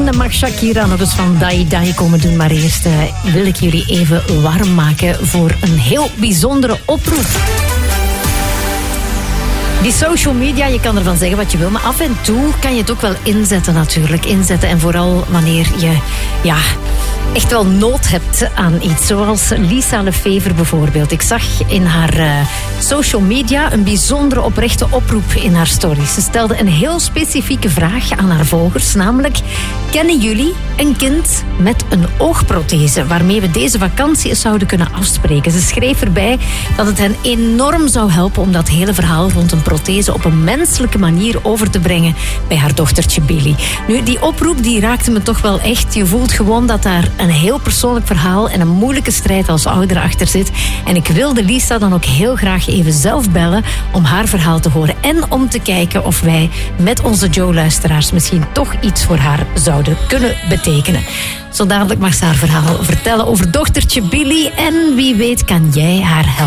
dan mag Shakira nog eens van Dai Dai komen doen. Maar eerst wil ik jullie even warm maken voor een heel bijzondere oproep. Die social media, je kan ervan zeggen wat je wil, maar af en toe kan je het ook wel inzetten natuurlijk. Inzetten en vooral wanneer je echt wel nood hebt aan iets. Zoals Lisa Lefevre bijvoorbeeld. Ik zag in haar social media een bijzondere oprechte oproep in haar stories. Ze stelde een heel specifieke vraag aan haar volgers, namelijk: kennen jullie een kind met een oogprothese waarmee we deze vakantie eens zouden kunnen afspreken? Ze schreef erbij dat het hen enorm zou helpen om dat hele verhaal rond een prothese op een menselijke manier over te brengen bij haar dochtertje Billy. Nu, die oproep die raakte me toch wel echt. Je voelt gewoon dat daar een heel persoonlijk verhaal en een moeilijke strijd als ouder achter zit. En ik wilde Lisa dan ook heel graag even zelf bellen om haar verhaal te horen en om te kijken of wij met onze Joe-luisteraars misschien toch iets voor haar zouden kunnen betekenen. Zo dadelijk mag ze haar verhaal vertellen over dochtertje Billy en wie weet kan jij haar helpen.